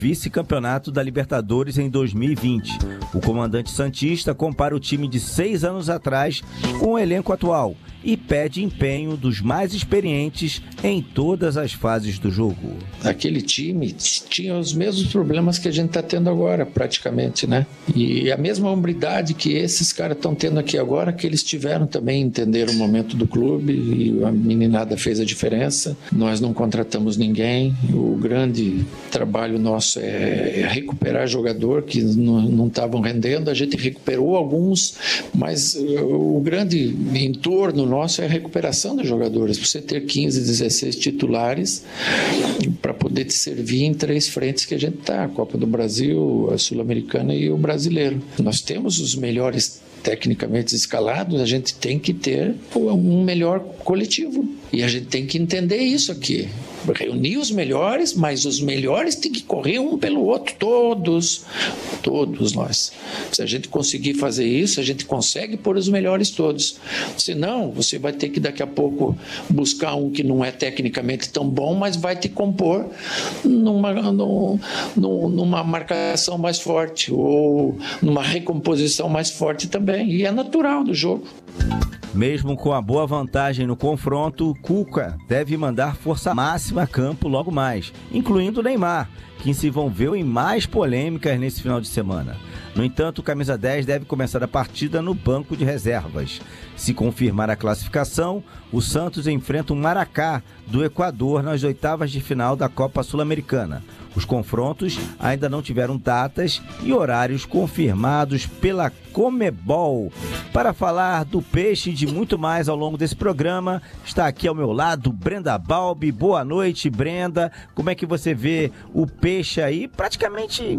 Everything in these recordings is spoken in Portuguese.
vice-campeonato da Libertadores em 2020. O comandante santista compara o time de 6 anos atrás com o elenco atual e pede empenho dos mais experientes em todas as fases do jogo. Aquele time tinha os mesmos problemas que a gente está tendo agora, praticamente, né? E a mesma hombridade que esses caras estão tendo aqui agora, que eles tiveram também, entender o momento do clube, e a meninada fez a diferença. Nós não contratamos ninguém. O grande trabalho nosso é recuperar jogador que não estavam rendendo. A gente recuperou alguns, mas o grande entorno nosso é a recuperação dos jogadores. Você ter 15, 16 titulares para poder te servir em 3 frentes que a gente está: a Copa do Brasil, a Sul-Americana e o Brasileiro. Nós temos os melhores tecnicamente escalados, a gente tem que ter um melhor coletivo. E a gente tem que entender isso aqui. Reunir os melhores, mas os melhores têm que correr um pelo outro, todos nós. Se a gente conseguir fazer isso, a gente consegue pôr os melhores todos. Senão, você vai ter que daqui a pouco buscar um que não é tecnicamente tão bom, mas vai te compor numa marcação mais forte ou numa recomposição mais forte também. E é natural do jogo. Mesmo com a boa vantagem no confronto, Cuca deve mandar força máxima a campo logo mais, incluindo o Neymar, que se envolveu em mais polêmicas nesse final de semana. No entanto, o camisa 10 deve começar a partida no banco de reservas. Se confirmar a classificação, o Santos enfrenta o Maracá do Equador nas oitavas de final da Copa Sul-Americana. Os confrontos ainda não tiveram datas e horários confirmados pela Conmebol. Para falar do peixe e de muito mais ao longo desse programa, está aqui ao meu lado Brenda Balbi. Boa noite, Brenda. Como é que você vê o peixe aí praticamente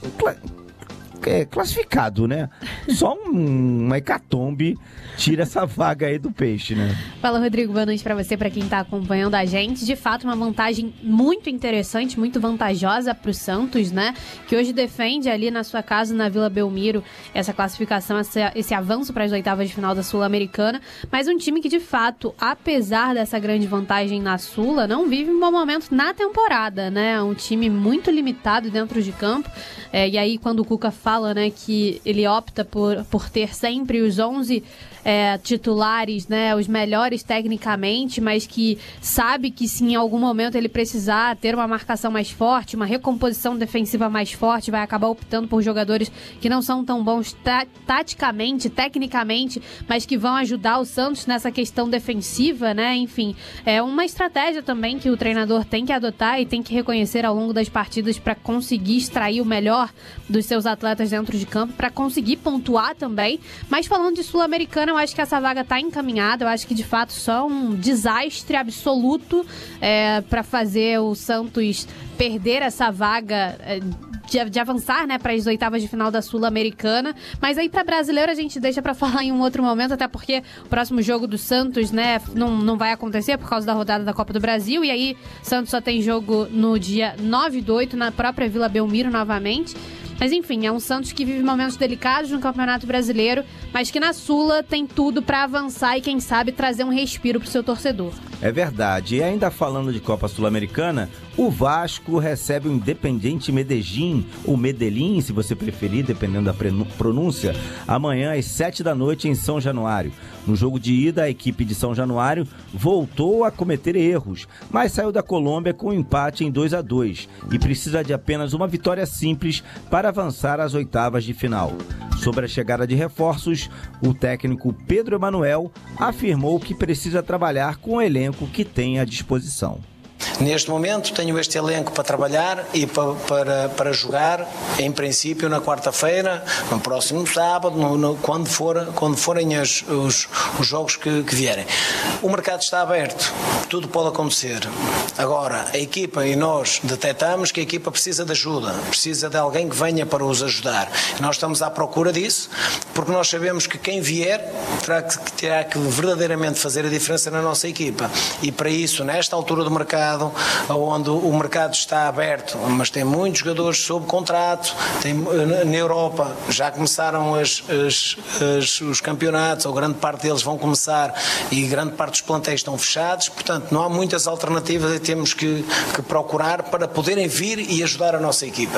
classificado, né? Só uma hecatombe tira essa vaga aí do peixe, né? Fala, Rodrigo, boa noite pra você, pra quem tá acompanhando a gente. De fato, uma vantagem muito interessante, muito vantajosa pro Santos, né? Que hoje defende ali na sua casa, na Vila Belmiro, essa classificação, esse avanço para as oitavas de final da Sul-Americana. Mas um time que, de fato, apesar dessa grande vantagem na Sula, não vive um bom momento na temporada, né? Um time muito limitado dentro de campo. E aí, quando o Cuca fala, né, que ele opta por ter sempre os 11 titulares, né, os melhores tecnicamente, mas que sabe que se em algum momento ele precisar ter uma marcação mais forte, uma recomposição defensiva mais forte, vai acabar optando por jogadores que não são tão bons taticamente, tecnicamente, mas que vão ajudar o Santos nessa questão defensiva, né? Enfim, é uma estratégia também que o treinador tem que adotar e tem que reconhecer ao longo das partidas para conseguir extrair o melhor dos seus atletas dentro de campo, para conseguir pontuar também. Mas falando de Sul-Americana, eu acho que essa vaga está encaminhada. Eu acho que de fato só um desastre absoluto para fazer o Santos perder essa vaga de avançar, né, para as oitavas de final da Sul-Americana. Mas aí para brasileiro a gente deixa para falar em um outro momento, até porque o próximo jogo do Santos, né, não vai acontecer por causa da rodada da Copa do Brasil. E aí Santos só tem jogo no dia 9/8 na própria Vila Belmiro novamente. Mas enfim, é um Santos que vive momentos delicados no Campeonato Brasileiro, mas que na Sula tem tudo para avançar e, quem sabe, trazer um respiro para o seu torcedor. É verdade. E ainda falando de Copa Sul-Americana, o Vasco recebe o Independiente Medellín, ou Medellín, se você preferir, dependendo da pronúncia, amanhã às 7 da noite em São Januário. No jogo de ida, a equipe de São Januário voltou a cometer erros, mas saiu da Colômbia com um empate em 2-2 e precisa de apenas uma vitória simples para avançar às oitavas de final. Sobre a chegada de reforços, o técnico Pedro Emanuel afirmou que precisa trabalhar com o elenco que tem à disposição. Neste momento tenho este elenco para trabalhar e para jogar, em princípio, na quarta-feira, no próximo sábado, quando forem os jogos que vierem. O mercado está aberto, tudo pode acontecer. Agora, a equipa e nós detectamos que a equipa precisa de ajuda, precisa de alguém que venha para os ajudar. Nós estamos à procura disso, porque nós sabemos que quem vier terá que verdadeiramente fazer a diferença na nossa equipa. E para isso, nesta altura do mercado, onde o mercado está aberto, mas tem muitos jogadores sob contrato, na Europa já começaram os campeonatos, ou grande parte deles vão começar, e grande parte dos plantéis estão fechados, portanto não há muitas alternativas e temos que procurar para poderem vir e ajudar a nossa equipa.